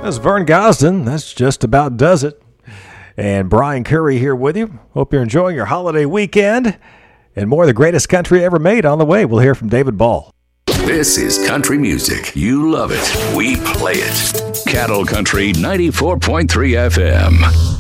That's Vern Gosdin. That's just about does it. And Brian Curry here with you. Hope you're enjoying your holiday weekend. And more of the greatest country ever made on the way. We'll hear from David Ball. This is country music. You love it. We play it. Cattle Country 94.3 FM.